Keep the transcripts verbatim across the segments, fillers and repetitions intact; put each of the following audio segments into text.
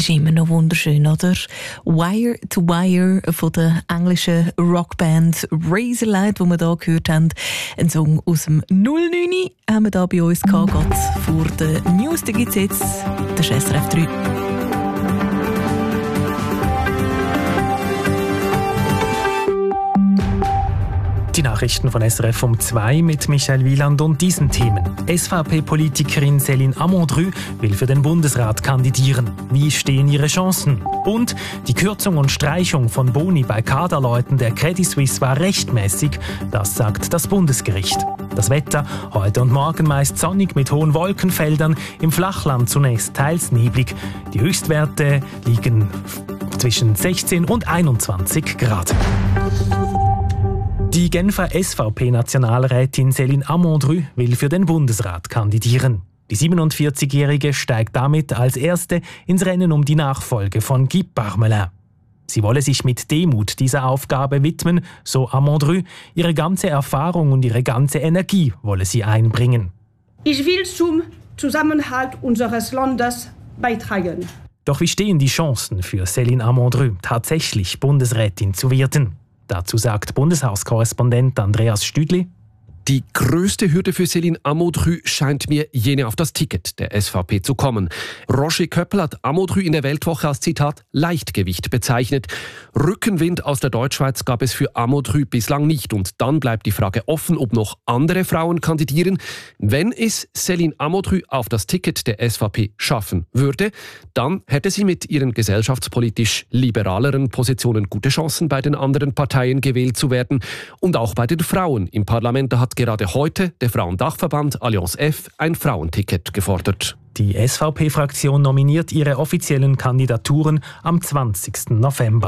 ist immer noch wunderschön, oder? Wire to Wire von der englischen Rockband Razorlight, die wir hier gehört haben. Ein Song aus dem null neun haben wir hier bei uns gehabt. Geht vor den News, da gibt es jetzt den S R F drei. Die Nachrichten von S R F um zwei mit Michael Wieland und diesen Themen. S V P-Politikerin Céline Amondru will für den Bundesrat kandidieren. Wie stehen ihre Chancen? Und die Kürzung und Streichung von Boni bei Kaderleuten der Credit Suisse war rechtmäßig, das sagt das Bundesgericht. Das Wetter heute und morgen meist sonnig mit hohen Wolkenfeldern, im Flachland zunächst teils neblig. Die Höchstwerte liegen zwischen sechzehn und einundzwanzig Grad. Die Genfer S V P-Nationalrätin Céline Amondru will für den Bundesrat kandidieren. Die siebenundvierzigjährige steigt damit als Erste ins Rennen um die Nachfolge von Guy Parmelin. Sie wolle sich mit Demut dieser Aufgabe widmen, so Amondru. Ihre ganze Erfahrung und ihre ganze Energie wolle sie einbringen. Ich will zum Zusammenhalt unseres Landes beitragen. Doch wie stehen die Chancen für Céline Amondru, tatsächlich Bundesrätin zu werden? Dazu sagt Bundeshauskorrespondent Andreas Stüdli: Die größte Hürde für Céline Amondru scheint mir jene auf das Ticket der S V P zu kommen. Roger Köppel hat Amondru in der Weltwoche als Zitat Leichtgewicht bezeichnet. Rückenwind aus der Deutschschweiz gab es für Amondru bislang nicht. Und dann bleibt die Frage offen, ob noch andere Frauen kandidieren. Wenn es Céline Amondru auf das Ticket der S V P schaffen würde, dann hätte sie mit ihren gesellschaftspolitisch liberaleren Positionen gute Chancen, bei den anderen Parteien gewählt zu werden. Und auch bei den Frauen im Parlament hat gerade heute der Frauendachverband Allianz F ein Frauenticket gefordert. Die S V P-Fraktion nominiert ihre offiziellen Kandidaturen am zwanzigsten November.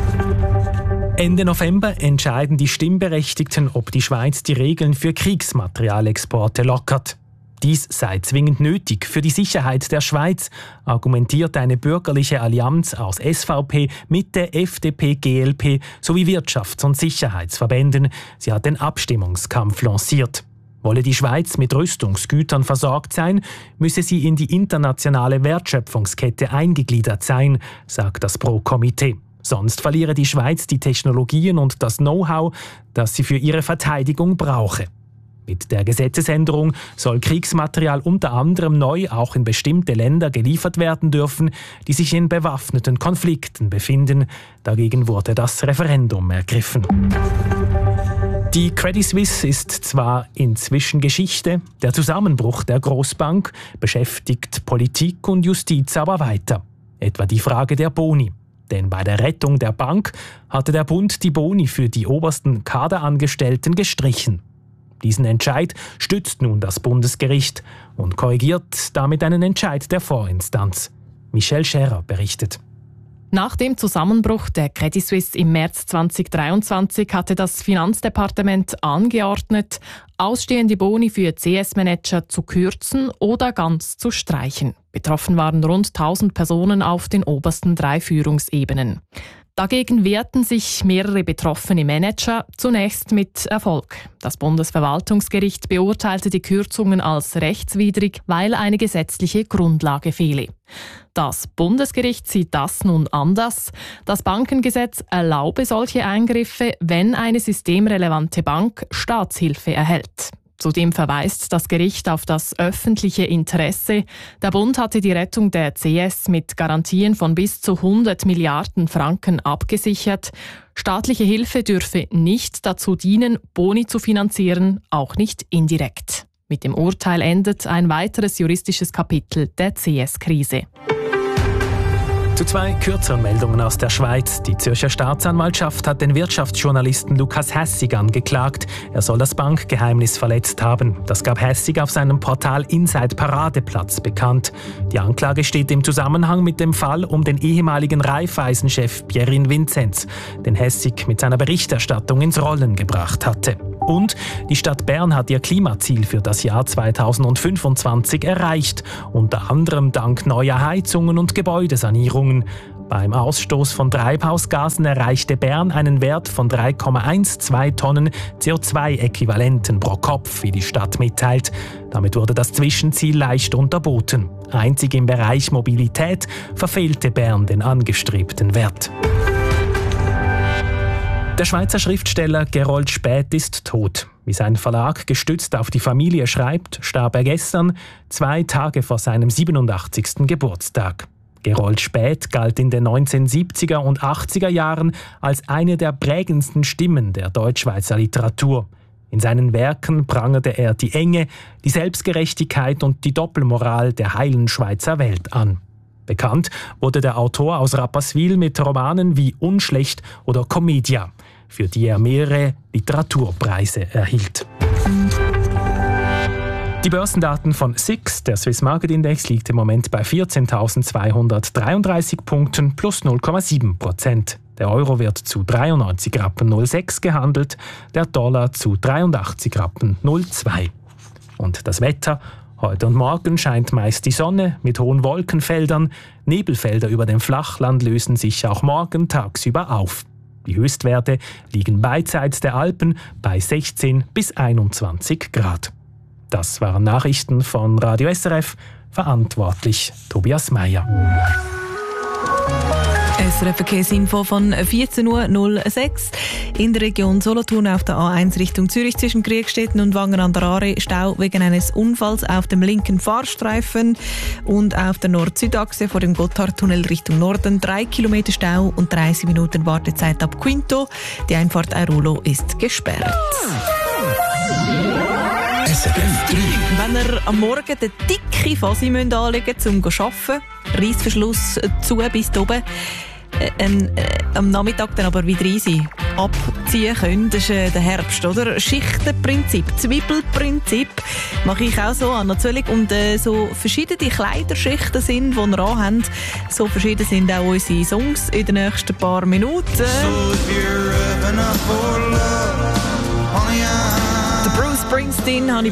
Ende November entscheiden die Stimmberechtigten, ob die Schweiz die Regeln für Kriegsmaterialexporte lockert. Dies sei zwingend nötig für die Sicherheit der Schweiz, argumentiert eine bürgerliche Allianz aus S V P, Mitte, F D P, G L P sowie Wirtschafts- und Sicherheitsverbänden. Sie hat den Abstimmungskampf lanciert. Wolle die Schweiz mit Rüstungsgütern versorgt sein, müsse sie in die internationale Wertschöpfungskette eingegliedert sein, sagt das Pro-Komitee. Sonst verliere die Schweiz die Technologien und das Know-how, das sie für ihre Verteidigung brauche. Mit der Gesetzesänderung soll Kriegsmaterial unter anderem neu auch in bestimmte Länder geliefert werden dürfen, die sich in bewaffneten Konflikten befinden. Dagegen wurde das Referendum ergriffen. Die Credit Suisse ist zwar inzwischen Geschichte, der Zusammenbruch der Großbank beschäftigt Politik und Justiz aber weiter. Etwa die Frage der Boni. Denn bei der Rettung der Bank hatte der Bund die Boni für die obersten Kaderangestellten gestrichen. Diesen Entscheid stützt nun das Bundesgericht und korrigiert damit einen Entscheid der Vorinstanz. Michelle Scherer berichtet. Nach dem Zusammenbruch der Credit Suisse im März zweitausenddreiundzwanzig hatte das Finanzdepartement angeordnet, ausstehende Boni für C S-Manager zu kürzen oder ganz zu streichen. Betroffen waren rund tausend Personen auf den obersten drei Führungsebenen. Dagegen wehrten sich mehrere betroffene Manager, zunächst mit Erfolg. Das Bundesverwaltungsgericht beurteilte die Kürzungen als rechtswidrig, weil eine gesetzliche Grundlage fehle. Das Bundesgericht sieht das nun anders. Das Bankengesetz erlaube solche Eingriffe, wenn eine systemrelevante Bank Staatshilfe erhält. Zudem verweist das Gericht auf das öffentliche Interesse. Der Bund hatte die Rettung der C S mit Garantien von bis zu hundert Milliarden Franken abgesichert. Staatliche Hilfe dürfe nicht dazu dienen, Boni zu finanzieren, auch nicht indirekt. Mit dem Urteil endet ein weiteres juristisches Kapitel der C S-Krise. Zu zwei kürzeren Meldungen aus der Schweiz. Die Zürcher Staatsanwaltschaft hat den Wirtschaftsjournalisten Lukas Hässig angeklagt. Er soll das Bankgeheimnis verletzt haben. Das gab Hässig auf seinem Portal Inside Paradeplatz bekannt. Die Anklage steht im Zusammenhang mit dem Fall um den ehemaligen Raiffeisen-Chef Pierin Vinzenz, den Hässig mit seiner Berichterstattung ins Rollen gebracht hatte. Und die Stadt Bern hat ihr Klimaziel für das Jahr zweitausendfünfundzwanzig erreicht, unter anderem dank neuer Heizungen und Gebäudesanierungen. Beim Ausstoß von Treibhausgasen erreichte Bern einen Wert von drei Komma zwölf Tonnen C O zwei Äquivalenten pro Kopf, wie die Stadt mitteilt. Damit wurde das Zwischenziel leicht unterboten. Einzig im Bereich Mobilität verfehlte Bern den angestrebten Wert. Der Schweizer Schriftsteller Gerold Späth ist tot. Wie sein Verlag gestützt auf die Familie schreibt, starb er gestern, zwei Tage vor seinem siebenundachtzigsten Geburtstag. Gerold Späth galt in den neunzehnhundertsiebziger und achtziger Jahren als eine der prägendsten Stimmen der Deutschschweizer Literatur. In seinen Werken prangerte er die Enge, die Selbstgerechtigkeit und die Doppelmoral der heilen Schweizer Welt an. Bekannt wurde der Autor aus Rapperswil mit Romanen wie Unschlecht oder Commedia, für die er mehrere Literaturpreise erhielt. Die Börsendaten von S I X, der Swiss Market Index, liegt im Moment bei vierzehntausendzweihundertdreiunddreißig Punkten plus null Komma sieben Prozent. Der Euro wird zu dreiundneunzig Rappen null sechs gehandelt, der Dollar zu dreiundachtzig Rappen null zwei. Und das Wetter? Heute und morgen scheint meist die Sonne mit hohen Wolkenfeldern. Nebelfelder über dem Flachland lösen sich auch morgen tagsüber auf. Die Höchstwerte liegen beidseits der Alpen bei sechzehn bis einundzwanzig Grad. Das waren Nachrichten von Radio S R F, verantwortlich Tobias Meyer. S R F-Verkehrsinfo von vierzehn Uhr null sechs. In der Region Solothurn auf der A eins Richtung Zürich zwischen Kriegstetten und Wangen an der Aare Stau wegen eines Unfalls auf dem linken Fahrstreifen und auf der Nord-Süd-Achse vor dem Gotthardtunnel Richtung Norden drei Kilometer Stau und dreißig Minuten Wartezeit ab Quinto. Die Einfahrt Airolo ist gesperrt. S R F drei. Wenn ihr am Morgen den dicken Fasi anlegen müsst, um zu arbeiten, Reissverschluss zu bis oben, äh, äh, am Nachmittag dann aber wieder easy abziehen können, das ist äh, der Herbst, oder? Schichtenprinzip, Zwiebelprinzip, mache ich auch so, Anna Zöllig. Und äh, so verschiedene Kleiderschichten sind, die wir anhaben, so verschieden sind auch unsere Songs in den nächsten paar Minuten. So Der Bruce Springsteen habe ich